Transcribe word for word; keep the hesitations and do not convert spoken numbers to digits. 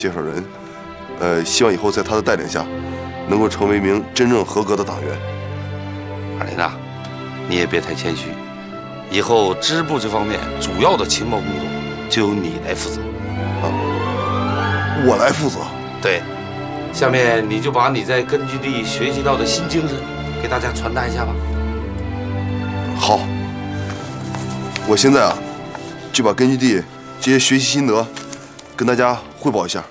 介绍人，呃，希望以后在他的带领下，能够成为一名真正合格的党员。 二林呐，你也别太谦虚，以后支部这方面主要的情报工作就由你来负责。 啊，我来负责。 对，下面你就把你在根据地学习到的新精神给大家传达一下吧。 好，我现在啊，就把根据地这些学习心得跟大家汇报一下。